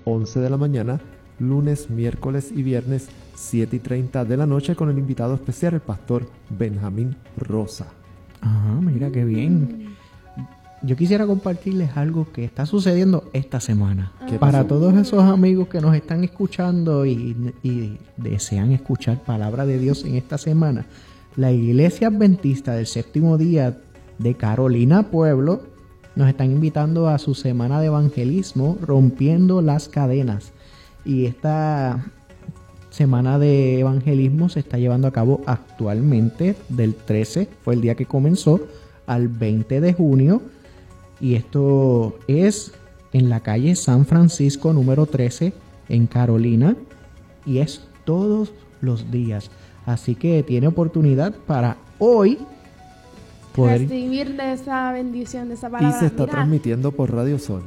11 de la mañana, lunes, miércoles y viernes 7:30 de la noche, con el invitado especial, el pastor Benjamín Rosa. Ah, mira qué bien. Yo quisiera compartirles algo que está sucediendo esta semana. Para todos esos amigos que nos están escuchando y desean escuchar palabra de Dios en esta semana, la Iglesia Adventista del Séptimo Día de Carolina Pueblo nos están invitando a su semana de evangelismo, Rompiendo las Cadenas. Y esta semana de evangelismo se está llevando a cabo actualmente del 13, fue el día que comenzó, al 20 de junio. Y esto es en la calle San Francisco número 13 en Carolina. Y es todos los días. Así que tiene oportunidad para hoy poder recibir de esa bendición, de esa palabra. Y se está transmitiendo por Radio Sol.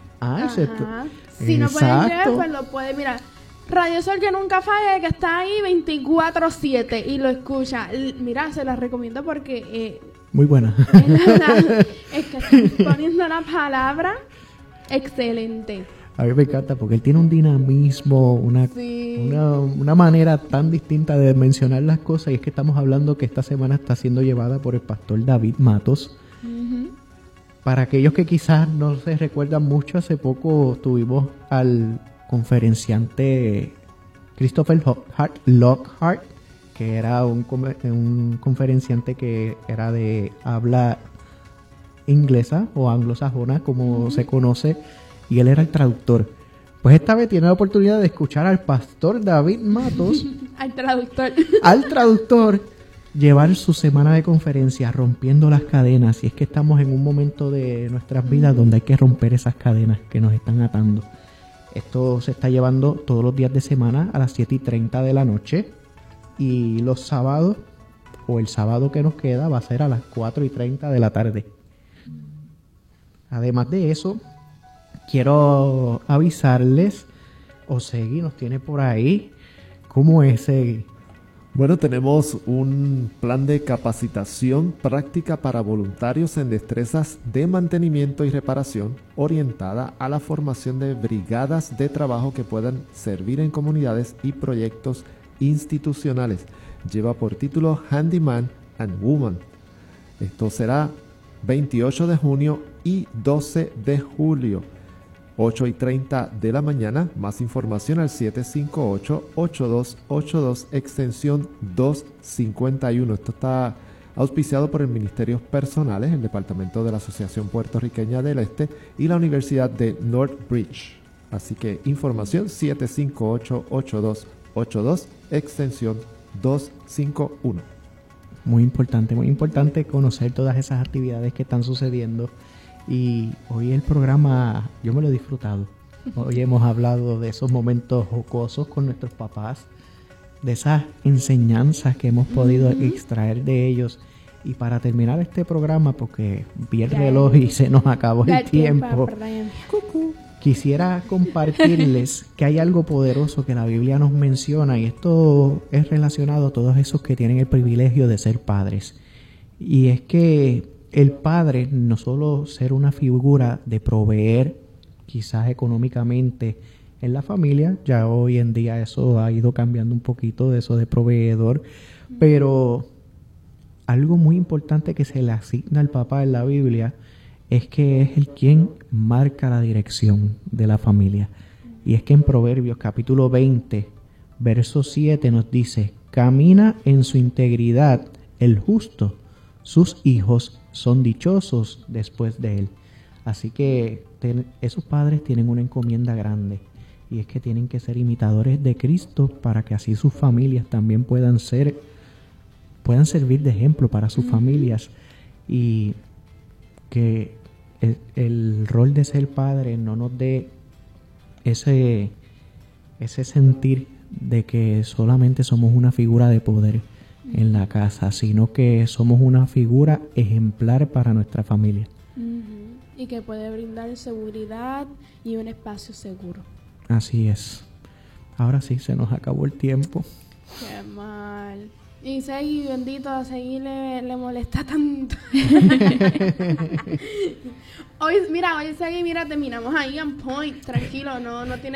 Si no pueden ver, pues lo pueden mirar. Radio Sol, que nunca falla, que está ahí 24/7 y lo escucha. Mira, se las recomiendo porque muy buena. Es que están poniendo la palabra excelente. A mí me encanta porque él tiene un dinamismo, una manera tan distinta de mencionar las cosas. Y es que estamos hablando que esta semana está siendo llevada por el pastor David Matos. Uh-huh. Para aquellos que quizás no se recuerdan mucho, hace poco tuvimos al conferenciante Christopher Lockhart, que era un conferenciante que era de habla inglesa o anglosajona, como se conoce, y él era el traductor. Pues esta vez tiene la oportunidad de escuchar al pastor David Matos, al traductor, llevar su semana de conferencias, rompiendo las cadenas. Y es que estamos en un momento de nuestras vidas donde hay que romper esas cadenas que nos están atando. Esto se está llevando todos los días de semana a las 7:30 de la noche. Y los sábados, o el sábado que nos queda, va a ser a las 4:30 de la tarde. Además de eso, quiero avisarles, Osegui nos tiene por ahí. ¿Cómo es, Segui? Bueno, tenemos un plan de capacitación práctica para voluntarios en destrezas de mantenimiento y reparación, orientada a la formación de brigadas de trabajo que puedan servir en comunidades y proyectos institucionales. Lleva por título Handyman and Woman. Esto será 28 de junio y 12 de julio, 8:30 de la mañana. Más información al 758-8282, extensión 251. Esto está auspiciado por el Ministerio Personales, el Departamento de la Asociación Puertorriqueña del Este y la Universidad de Northbridge. Así que información 758-8282, extensión 251. Muy importante conocer todas esas actividades que están sucediendo. Y hoy el programa, yo me lo he disfrutado. Hoy hemos hablado de esos momentos jocosos con nuestros papás, de esas enseñanzas que hemos podido extraer de ellos. Y para terminar este programa, porque vi el reloj y se nos acabó el tiempo, quisiera compartirles que hay algo poderoso que la Biblia nos menciona, y esto es relacionado a todos esos que tienen el privilegio de ser padres. Y es que el padre no solo ser una figura de proveer quizás económicamente en la familia, ya hoy en día eso ha ido cambiando un poquito de eso de proveedor, pero algo muy importante que se le asigna al papá en la Biblia es que es el quien marca la dirección de la familia. Y es que en Proverbios capítulo 20, verso 7 nos dice: camina en su integridad el justo, sus hijos son dichosos después de él. Así que esos padres tienen una encomienda grande, y es que tienen que ser imitadores de Cristo para que así sus familias también puedan servir de ejemplo para sus familias, y que el rol de ser padre no nos dé ese sentir de que solamente somos una figura de poder en la casa, sino que somos una figura ejemplar para nuestra familia. Y que puede brindar seguridad y un espacio seguro. Así es. Ahora sí, se nos acabó el tiempo. Qué mal. Y Segui, bendito, a Segui le molesta tanto. Hoy Segui, terminamos ahí on point, tranquilo, no tiene